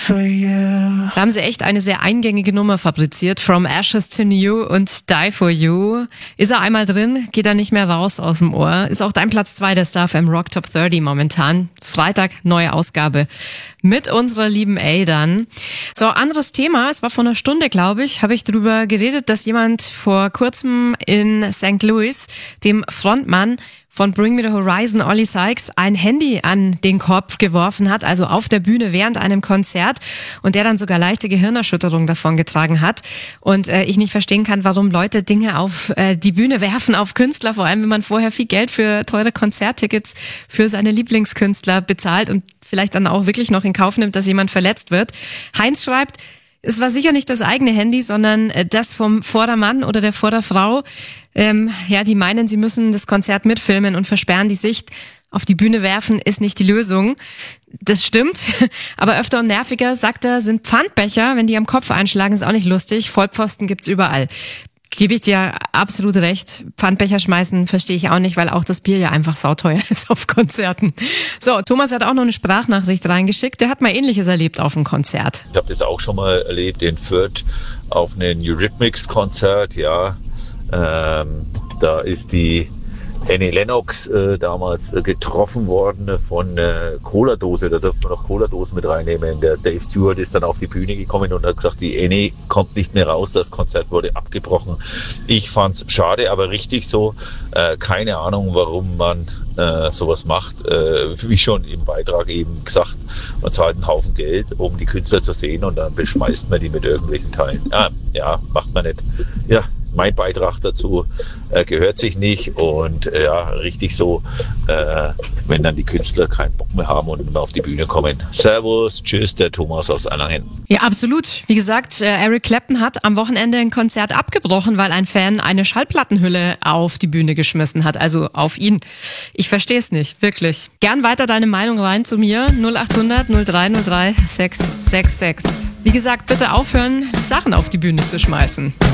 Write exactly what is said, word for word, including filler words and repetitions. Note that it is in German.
for you. Da haben sie echt eine sehr eingängige Nummer fabriziert. From Ashes to New und Die for You. Ist er einmal drin, geht er nicht mehr raus aus dem Ohr. Ist auch dein Platz zwei der Star F M Rock Top dreißig momentan. Freitag, neue Ausgabe. Mit unserer lieben A dann. So, anderes Thema. Es war vor einer Stunde, glaube ich, habe ich drüber geredet, dass jemand vor kurzem in Sankt Louis dem Frontmann von Bring Me the Horizon, Ollie Sykes, ein Handy an den Kopf geworfen hat, also auf der Bühne während einem Konzert, und der dann sogar leichte Gehirnerschütterung davongetragen hat. Und äh, ich nicht verstehen kann, warum Leute Dinge auf äh, die Bühne werfen, auf Künstler, vor allem wenn man vorher viel Geld für teure Konzerttickets für seine Lieblingskünstler bezahlt und vielleicht dann auch wirklich noch in Kauf nimmt, dass jemand verletzt wird. Heinz schreibt, es war sicher nicht das eigene Handy, sondern das vom Vordermann oder der Vorderfrau. Ähm, ja, die meinen, sie müssen das Konzert mitfilmen und versperren die Sicht. Auf die Bühne werfen ist nicht die Lösung. Das stimmt, aber öfter und nerviger, sagt er, sind Pfandbecher. Wenn die am Kopf einschlagen, ist auch nicht lustig. Vollpfosten gibt's überall. Gebe ich dir absolut recht. Pfandbecher schmeißen verstehe ich auch nicht, weil auch das Bier ja einfach sauteuer ist auf Konzerten. So, Thomas hat auch noch eine Sprachnachricht reingeschickt. Der hat mal Ähnliches erlebt auf einem Konzert. Ich habe das auch schon mal erlebt in Fürth auf einem Eurythmics-Konzert. Ja, ähm, da ist die Annie Lennox äh, damals äh, getroffen worden von äh, Cola-Dose. Da durfte man noch Cola-Dosen mit reinnehmen. Der Dave Stewart ist dann auf die Bühne gekommen und hat gesagt, die Annie kommt nicht mehr raus. Das Konzert wurde abgebrochen. Ich fand's schade, aber richtig so. Äh, keine Ahnung, warum man äh, sowas macht. Äh, wie schon im Beitrag eben gesagt, man zahlt einen Haufen Geld, um die Künstler zu sehen, und dann beschmeißt man die mit irgendwelchen Teilen. Ja, ja, macht man nicht. Ja. Mein Beitrag dazu äh, gehört sich nicht, und äh, ja, richtig so, äh, wenn dann die Künstler keinen Bock mehr haben und nicht mehr auf die Bühne kommen. Servus, tschüss, der Thomas aus Erlangen. Ja, absolut. Wie gesagt, äh, Eric Clapton hat am Wochenende ein Konzert abgebrochen, weil ein Fan eine Schallplattenhülle auf die Bühne geschmissen hat, also auf ihn. Ich verstehe es nicht, wirklich. Gern weiter deine Meinung rein zu mir, null acht hundert null drei null drei sechs sechs sechs. Wie gesagt, bitte aufhören, Sachen auf die Bühne zu schmeißen.